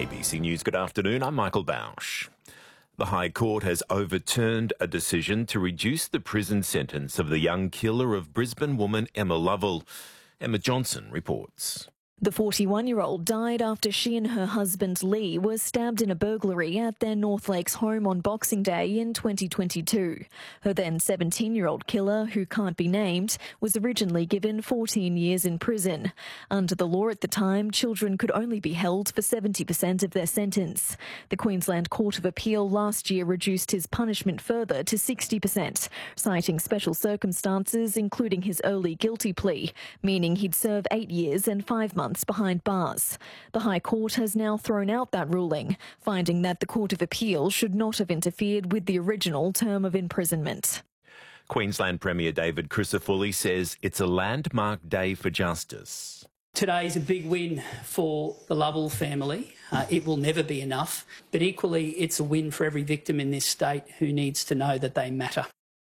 ABC News, good afternoon. I'm Michael Bausch. The High Court has overturned a decision to reduce the prison sentence of the young killer of Brisbane woman Emma Lovell. Emma Johnson reports. The 41-year-old died after she and her husband Lee were stabbed in a burglary at their North Lakes home on Boxing Day in 2022. Her then 17-year-old killer, who can't be named, was originally given 14 years in prison. Under the law at the time, children could only be held for 70% of their sentence. The Queensland Court of Appeal last year reduced his punishment further to 60%, citing special circumstances including his early guilty plea, meaning he'd serve 8 years and 5 months behind bars. The High Court has now thrown out that ruling, finding that the Court of Appeal should not have interfered with the original term of imprisonment. Queensland Premier David Crisafulli says it's a landmark day for justice. Today is a big win for the Lovell family. It will never be enough, but equally it's a win for every victim in this state who needs to know that they matter.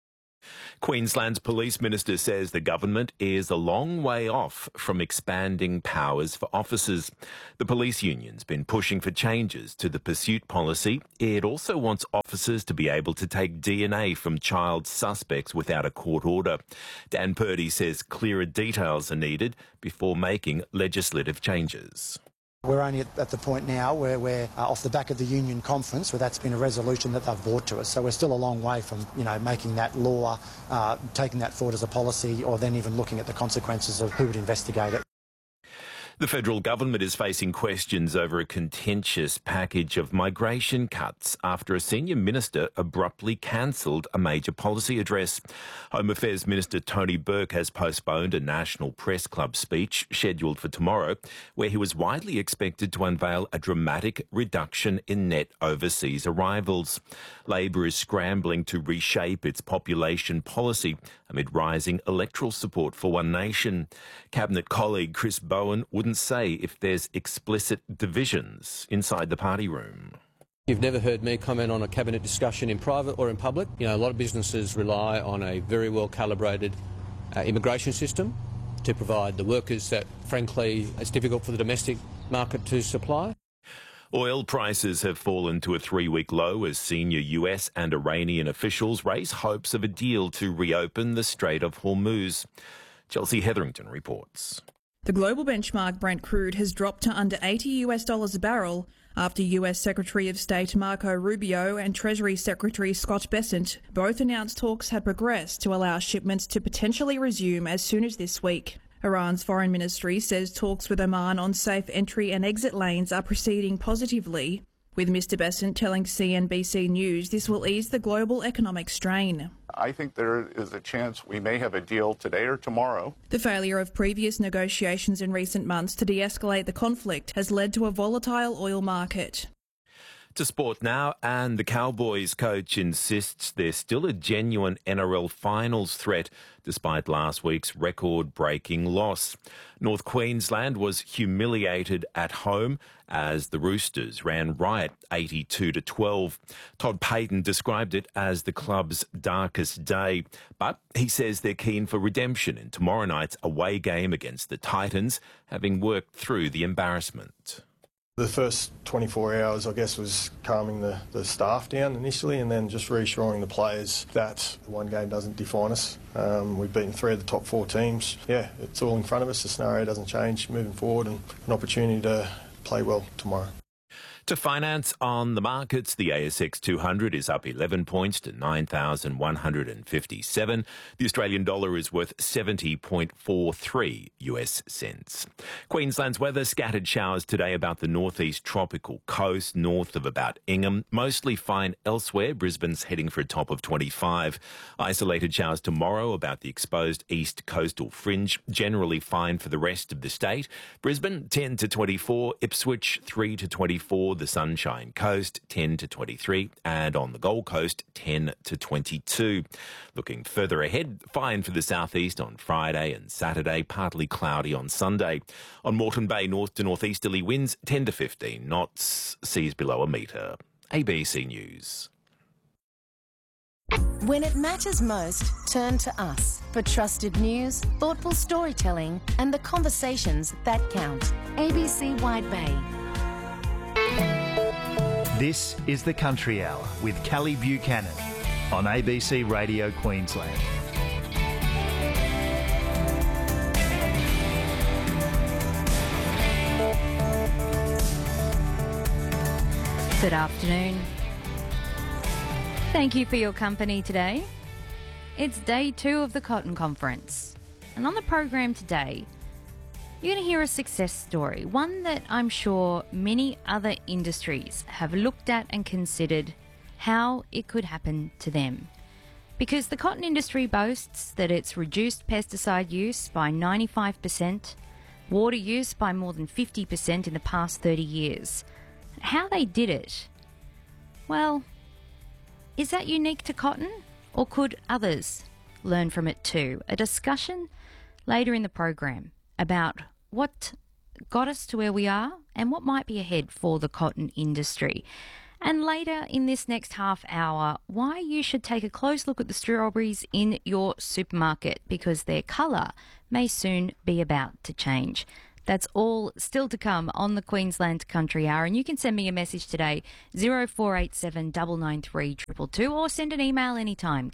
Queensland's Police Minister says the government is a long way off from expanding powers for officers. The police union's been pushing for changes to the pursuit policy. It also wants officers to be able to take DNA from child suspects without a court order. Dan Purdy says clearer details are needed before making legislative changes. We're only at the point now where we're off the back of the union conference, where that's been a resolution that they've brought to us. So we're still a long way from, making that law, taking that forward as a policy, or then even looking at the consequences of who would investigate it. The federal government is facing questions over a contentious package of migration cuts after a senior minister abruptly cancelled a major policy address. Home Affairs Minister Tony Burke has postponed a National Press Club speech scheduled for tomorrow, where he was widely expected to unveil a dramatic reduction in net overseas arrivals. Labor is scrambling to reshape its population policy amid rising electoral support for One Nation. Cabinet colleague Chris Bowen wouldn't say if there's explicit divisions inside the party room. You've never heard me comment on a cabinet discussion in private or in public. A lot of businesses rely on a very well calibrated immigration system to provide the workers that, frankly, it's difficult for the domestic market to supply. Oil prices have fallen to a 3-week low as senior US and Iranian officials raise hopes of a deal to reopen the Strait of Hormuz. Chelsea Hetherington reports. The global benchmark Brent crude has dropped to under $80 a barrel after US Secretary of State Marco Rubio and Treasury Secretary Scott Bessent both announced talks had progressed to allow shipments to potentially resume as soon as this week. Iran's foreign ministry says talks with Oman on safe entry and exit lanes are proceeding positively, with Mr Bessent telling CNBC News this will ease the global economic strain. I think there is a chance we may have a deal today or tomorrow. The failure of previous negotiations in recent months to de-escalate the conflict has led to a volatile oil market. To sport now, and the Cowboys coach insists there's still a genuine NRL finals threat despite last week's record-breaking loss. North Queensland was humiliated at home as the Roosters ran riot 82-12. Todd Payten described it as the club's darkest day, but he says they're keen for redemption in tomorrow night's away game against the Titans, having worked through the embarrassment. The first 24 hours, I guess, was calming the staff down initially and then just reassuring the players that one game doesn't define us. We've beaten 3 of the top 4 teams. Yeah, it's all in front of us. The scenario doesn't change moving forward and an opportunity to play well tomorrow. To finance on the markets, the ASX 200 is up 11 points to 9,157. The Australian dollar is worth 70.43 US cents. Queensland's weather, scattered showers today about the northeast tropical coast, north of about Ingham. Mostly fine elsewhere. Brisbane's heading for a top of 25. Isolated showers tomorrow about the exposed east coastal fringe. Generally fine for the rest of the state. Brisbane 10 to 24. Ipswich 3 to 24. The Sunshine Coast 10 to 23, and on the Gold Coast 10 to 22. Looking further ahead, fine for the southeast on Friday and Saturday, partly cloudy on Sunday. On Moreton Bay, north to northeasterly winds 10 to 15 knots, seas below a metre. ABC News. When it matters most, turn to us for trusted news, thoughtful storytelling, and the conversations that count. ABC Wide Bay. This is the Country Hour with Callie Buchanan on ABC Radio Queensland. Good afternoon. Thank you for your company today. It's day 2 of the Cotton Conference. And on the program today, you're going to hear a success story, one that I'm sure many other industries have looked at and considered how it could happen to them. Because the cotton industry boasts that it's reduced pesticide use by 95%, water use by more than 50% in the past 30 years. How they did it? Well, is that unique to cotton, or could others learn from it too? A discussion later in the program about what got us to where we are and what might be ahead for the cotton industry. And later in this next half hour, why you should take a close look at the strawberries in your supermarket, because their colour may soon be about to change. That's all still to come on the Queensland Country Hour. And you can send me a message today, 0487 993 222, or send an email anytime,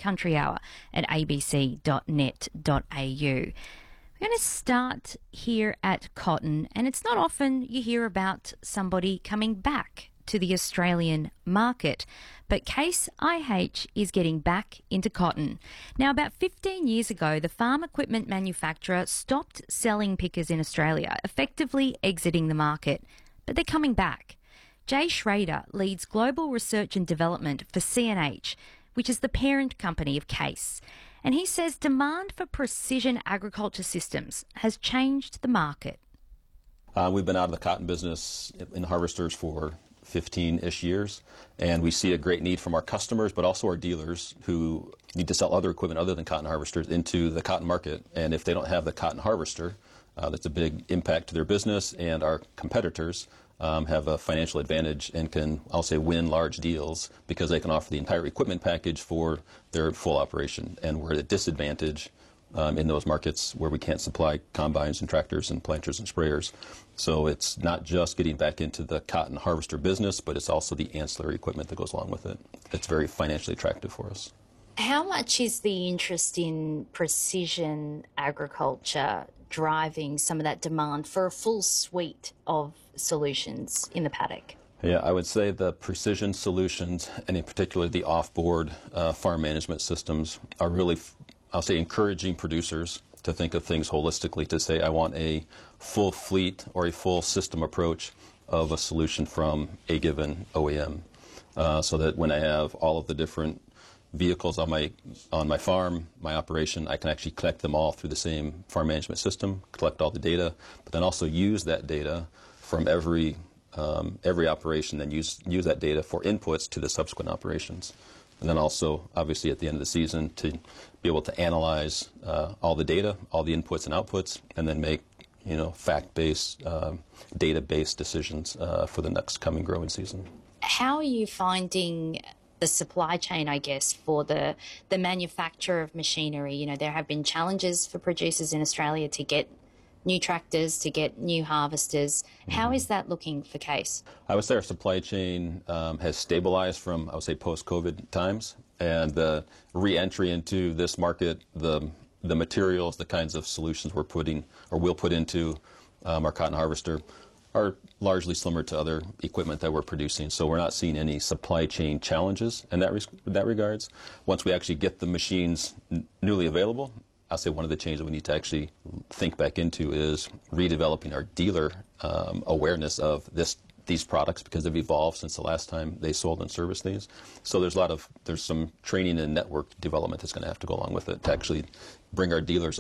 countryhour@abc.net.au. We're going to start here at cotton, and it's not often you hear about somebody coming back to the Australian market, but Case IH is getting back into cotton. Now, about 15 years ago, the farm equipment manufacturer stopped selling pickers in Australia, effectively exiting the market, but they're coming back. Jay Schrader leads global research and development for CNH, which is the parent company of Case. And he says demand for precision agriculture systems has changed the market. We've been out of the cotton business in harvesters for 15-ish years, and we see a great need from our customers, but also our dealers who need to sell other equipment other than cotton harvesters into the cotton market. And if they don't have the cotton harvester, that's a big impact to their business, and our competitors have a financial advantage and can, I'll say, win large deals because they can offer the entire equipment package for their full operation. And we're at a disadvantage in those markets where we can't supply combines and tractors and planters and sprayers. So it's not just getting back into the cotton harvester business, but it's also the ancillary equipment that goes along with it. It's very financially attractive for us. How much is the interest in precision agriculture driving some of that demand for a full suite of solutions in the paddock? Yeah, I would say the precision solutions, and in particular the off-board farm management systems, are really, I'll say, encouraging producers to think of things holistically, to say, I want a full fleet or a full system approach of a solution from a given OEM, so that when I have all of the different vehicles on my farm, my operation, I can actually collect them all through the same farm management system, collect all the data, but then also use that data from every operation, then use that data for inputs to the subsequent operations. And then also, obviously, at the end of the season, to be able to analyze all the data, all the inputs and outputs, and then make, fact-based, data-based decisions for the next coming growing season. How are you finding the supply chain, I guess, for the manufacture of machinery? There have been challenges for producers in Australia to get new tractors, to get new harvesters. How is that looking for Case? I would say our supply chain has stabilized from, I would say, post-COVID times, and the re-entry into this market, the materials, the kinds of solutions we're putting or will put into our cotton harvester are largely similar to other equipment that we're producing. So we're not seeing any supply chain challenges in that regards. Once we actually get the machines newly available, I'll say one of the changes we need to actually think back into is redeveloping our dealer awareness of these products, because they've evolved since the last time they sold and serviced these. So there's some training and network development that's going to have to go along with it to actually bring our dealers